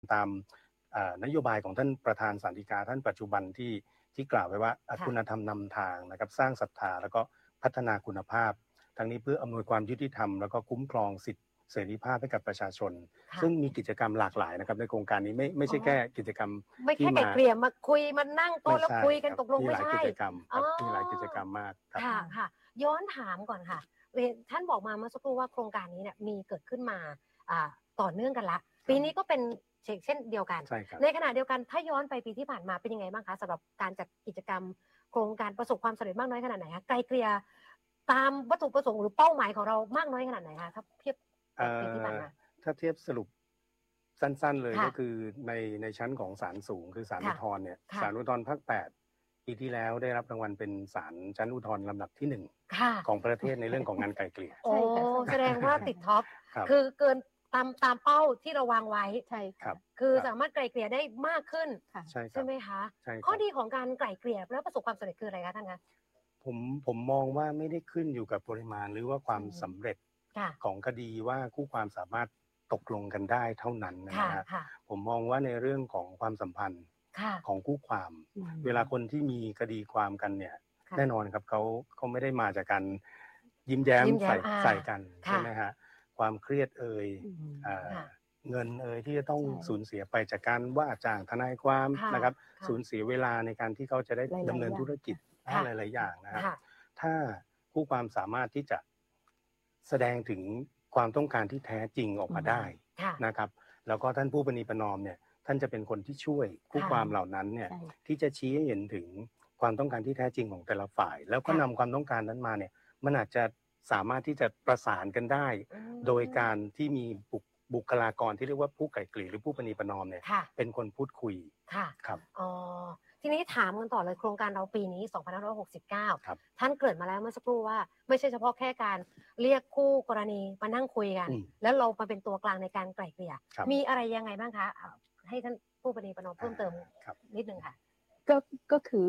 ตามนโยบายของท่านประธานศาลฎีกาท่านปัจจุบันที่กล่าวไว้ว่าคุณธรรมนำทางนะครับสร้างศรัทธาแล้วก็พัฒนาคุณภาพทั้งนี้เพื่ออำนวยความยุติธรรมแล้วก็คุ้มครองสิทธิเสรีภาพให้กับประชาชนซึ่งมีกิจกรรมหลากหลายนะครับในโครงการนี้ไม่ใช่แค่กิจกรรมไม่แค่ไก่เกลี่ยมาคุยมานั่งโต๊ะแล้วคุยกันตกลงไม่ใช่มีหลายกิจกรรมครับมีหลายกิจกรรมมากครับค่ะย้อนถามก่อนค่ะท่านบอกมาเมื่อสักครู่ว่าโครงการนี้เนี่ยมีเกิดขึ้นมาต่อเนื่องกันละปีนี้ก็เป็นเช่นเดียวกันในขณะเดียวกันถ้าย้อนไปปีที่ผ่านมาเป็นยังไงบ้างคะสำหรับการจัดกิจกรรมโครงการประสบความสำเร็จมากน้อยขนาดไหนคะไกลเกลี่ยตามวัตถุประสงค์หรือเป้าหมายของเรามากน้อยขนาดไหนคะถ้าเทียบปีที่ผ่านมาถ้าเทียบสรุปสั้นๆเลยก็คือในชั้นของศาลสูงคือศาลอุทธรณ์เนี่ยศาลอุทธรณ์ภาค8ปีที่แล้วได้รับรางวัลเป็นศาลชั้นอุทธรณ์ลำดับที่1ของประเทศในเรื่องของงานไกลเกลี่ยโอ้แสดงว่าติดท็อปคือเกินตามเป้าที่เราวางไว้ใช่ครับคือสามารถไกลเกลี่ยได้มากขึ้นใช่ไหมคะข้อดีของการไกลเกลี่ยและประสบความสำเร็จคืออะไรคะท่านคะผมมองว่าไม่ได้ขึ้นอยู่กับปริมาณหรือว่าความสำเร็จของคดีว่าคู่ความสามารถตกลงกันได้เท่านั้นนะฮะผมมองว่าในเรื่องของความสัมพันธ์ของคู่ความเวลาคนที่มีคดีความกันเนี่ยแน่นอนครับเขาไม่ได้มาจากการยิ้มแย้มใส่กันใช่ไหมฮะความเครียดเงินที่จะต้องสูญเสียไปจากการว่าจ้างทนายความนะครับสูญเสียเวลาในการที่เขาจะได้ดำเนินธุรกิจหลายๆอย่างนะครับถ้าคู่ความสามารถที่จะแสดงถึงความต้องการที่แท้จริงออกมาได้นะครับแล้วก็ท่านผู้ประนีประนอมเนี่ยท่านจะเป็นคนที่ช่วยคู่ความเหล่านั้นเนี่ยที่จะชี้ให้เห็นถึงความต้องการที่แท้จริงของแต่ละฝ่ายแล้วก็นำความต้องการนั้นมาเนี่ยมันอาจจะสามารถที่จะประสานกันได้โดยการที่มีบุคลากรที่เรียกว่าผู้ไกล่เกลี่ยหรือผู้ประนีประนอมเนี่ยเป็นคนพูดคุยครับทีนี้ถามกันต่อเลยโครงการเราปีนี้2569ท่านเกริ่นมาแล้วเมื่อสักครู่ว่าไม่ใช่เฉพาะแค่การเรียกคู่กรณีมานั่งคุยกันแล้วเรามาเป็นตัวกลางในการไกล่เกลี่ยมีอะไรยังไงบ้างคะให้ท่านผู้ประนีประนอมเพิ่มเติมนิดนึงค่ะก็คือ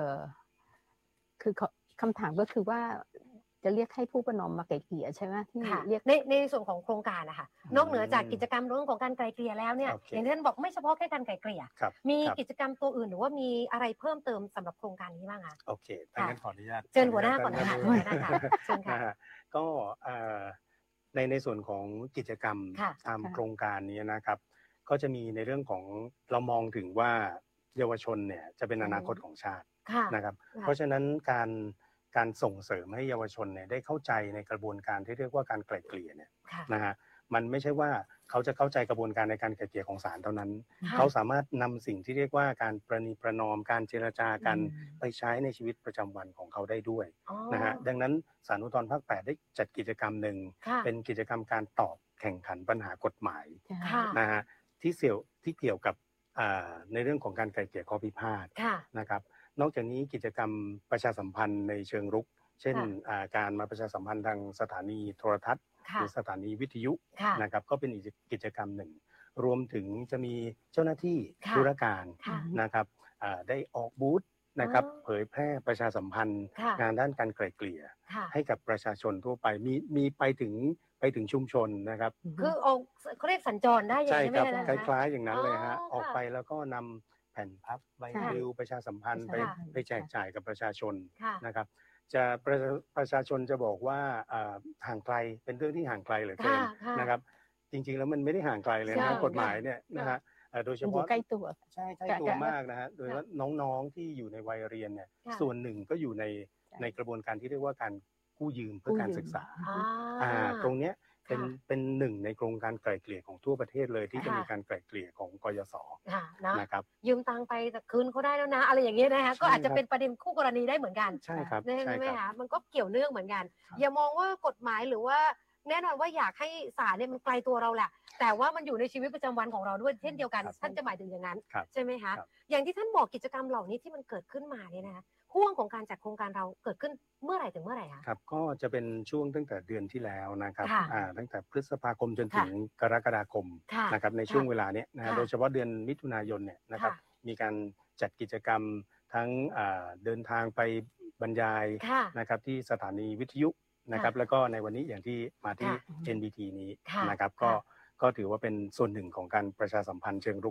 คำถามก็คือว่าจะเรียกให้ผู้ประนอมมาไกลเกลี่ยใช่ไหมที่เรียกในส่วนของโครงการนะคะนอกเหนือจากกิจกรรมเรื่องของการไกลเกลี่ยแล้วเนี่ยอย่างที่ท่านบอกไม่เฉพาะแค่การไกลเกลี่ยมีกิจกรรมตัวอื่นหรือว่ามีอะไรเพิ่มเติมสำหรับโครงการนี้บ้างคะโอเคงั้นขออนุญาตเชิญหัวหน้าก่อนนะคะเชิญค่ะก็ในส่วนของกิจกรรมตามโครงการนี้นะครับก็จะมีในเรื่องของเรามองถึงว่าเยาวชนเนี่ยจะเป็นอนาคตของชาตินะครับเพราะฉะนั้นการส่งเสริมให้เยาวชนเนี่ยได้เข้าใจในกระบวนการที่เรียกว่าการไกล่เกลี่ยเนี่ยนะฮะมันไม่ใช่ว่าเขาจะเข้าใจกระบวนการในการไกล่เกลี่ยของศาลเท่านั้นเขาสามารถนำสิ่งที่เรียกว่าการประนีประนอมการเจรจากันไปใช้ในชีวิตประจำวันของเขาได้ด้วยนะฮะดังนั้นศาลอุทธรณ์ภาค8ได้จัดกิจกรรมหนึ่งเป็นกิจกรรมการตอบแข่งขันปัญหากฎหมายนะฮะที่เกี่ยวกับในเรื่องของการไกล่เกลี่ยข้อพิพาทนะครับนอกจากนี้กิจกรรมประชาสัมพันธ์ในเชิงรุกเช่นการมาประชาสัมพันธ์ทางสถานีโทรทัศน์หรือสถานีวิทยุนะครับก็เป็นอีกกิจกรรมหนึ่งรวมถึงจะมีเจ้าหน้าที่ธุรการนะครับได้ออกบูธนะครับเผยแพร่ประชาสัมพันธ์งานด้านการไกล่เกลี่ยให้กับประชาชนทั่วไปมีไปถึงชุมชนนะครับคือเขาเรียกสัญจรได้อย่างนี้ไหมครับคล้ายๆอย่างนั้นเลยฮะออกไปแล้วก็นำแผ่นพับใบปลิวประชาสัมพันธ์ไปแจกจ่ายกับประชาชนนะครับจะประชาชนจะบอกว่าห่างไกลเป็นเรื่องที่ห่างไกลเหลือเกินนะครับจริงๆแล้วมันไม่ได้ห่างไกลเลยนะกฎหมายเนี่ยนะฮะโดยเฉพาะใกล้ตัวใช่ใกล้ตัวมากนะฮะโดยว่าน้องๆที่อยู่ในวัยเรียนเนี่ยส่วนหนึ่งก็อยู่ในกระบวนการที่เรียกว่าการกู้ยืมเพื่อการศึกษาตรงเนี้ยเป็นหนึ่งในโครงการไกล่เกลี่ยของทั่วประเทศเลยที่จะมีการไกล่เกลี่ยของกยศนะครับยืมตังไปแต่คืนเขาได้แล้วนะอะไรอย่างเงี้ยนะคะก็อาจจะเป็นประเด็นคู่กรณีได้เหมือนกันใช่ครับใช่ไหมคะมันก็เกี่ยวเนื่องเหมือนกันอย่ามองว่ากฎหมายหรือว่าแน่นอนว่าอยากให้ศาลเนี่ยมันไกลตัวเราแหละแต่ว่ามันอยู่ในชีวิตประจำวันของเราด้วยเช่นเดียวกันท่านจะหมายถึงอย่างนั้นใช่ไหมคะอย่างที่ท่านบอกกิจกรรมเหล่านี้ที่มันเกิดขึ้นมาเนี่ยนะคะห่วงของการจัดโครงการเราเกิดขึ้นเมื่อไหร่ถึงเมื่อไหร่คะครับก็จะเป็นช่วงตั้งแต่เดือนที่แล้วนะครับตั้งแต่พฤษภาคมจนถึงกรกฎาคมนะครับในช่วงเวลานี้นะโดยเฉพาะเดือนมิถุนายนเนี่ยนะครับมีการจัดกิจกรรมทั้งเดินทางไปบรรยายนะครับที่สถานีวิทยุนะครับแล้วก็ในวันนี้อย่างที่มาที่ NBT นี้นะครับก็ถือว่าเป็นส่วนหนึ่งของการประชาสัมพันธ์เชิงรุก